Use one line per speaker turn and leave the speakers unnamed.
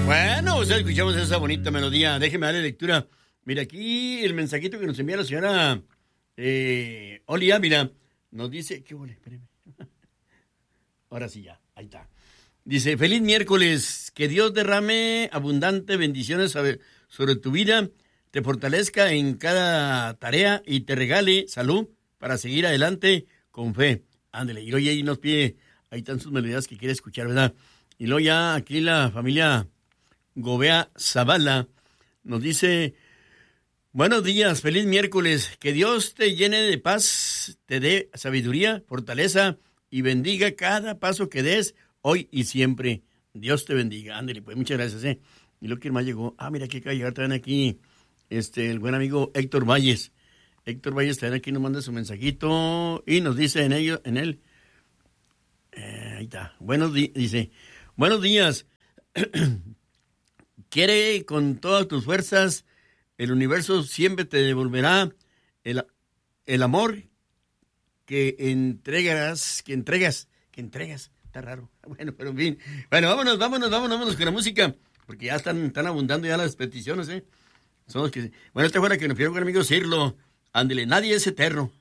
Bueno, pues escuchamos esa bonita melodía. Déjeme darle lectura. Mira, aquí el mensajito que nos envía la señora Oli Ávila nos dice... ¿Qué huele? Espérame. Ahora sí ya, ahí está. Dice, feliz miércoles, que Dios derrame abundante bendiciones sobre tu vida, te fortalezca en cada tarea y te regale salud para seguir adelante con fe. Ándale, y oye, ahí nos pide, ahí están sus melodías que quiere escuchar, ¿verdad? Y luego ya aquí la familia Gobea Zavala nos dice, buenos días, feliz miércoles, que Dios te llene de paz, te dé sabiduría, fortaleza y bendiga cada paso que des hoy y siempre. Dios te bendiga. Ándale, pues muchas gracias. Y lo que más llegó, mira que acaba de llegar también aquí el buen amigo Héctor Valles. Héctor Valles también aquí nos manda su mensajito y nos dice en él, ahí está, dice, buenos días, quiere con todas tus fuerzas, el universo siempre te devolverá el amor que entregas, está raro, bueno, pero en fin, bueno, vámonos con la música, porque ya están abundando ya las peticiones, son los que, bueno, esta fuera que nos pidió con el amigo Cirlo, ándele, nadie es eterno,